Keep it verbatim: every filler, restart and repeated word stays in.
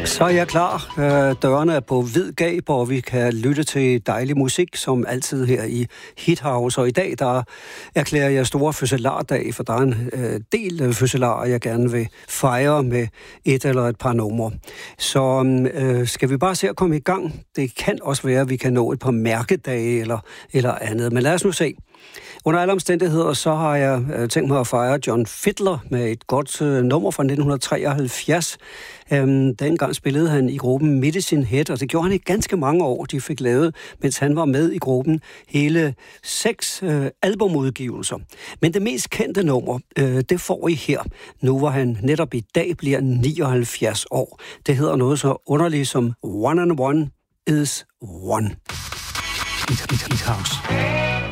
Så er jeg klar. Dørene er på vid gab, og vi kan lytte til dejlig musik, som altid her i Hit House. Og i dag, der erklærer jeg store fødselardag, for der er en øh, del fødselarer, jeg gerne vil fejre med et eller et par numre. Så øh, skal vi bare se at komme i gang. Det kan også være, at vi kan nå et par mærkedage eller, eller andet. Men lad os nu se. Under alle omstændigheder, så har jeg øh, tænkt mig at fejre John Fiedler med et godt øh, nummer fra nitten treoghalvfjerds. Øhm, dengang spillede han i gruppen Medicine Head, og det gjorde han i ganske mange år. De fik lavet, mens han var med i gruppen, hele seks øh, albumudgivelser. Men det mest kendte nummer, øh, det får I her, nu hvor han netop i dag bliver nioghalvfjerds år. Det hedder noget så underligt som One and One is One. Hit, hit, hit house.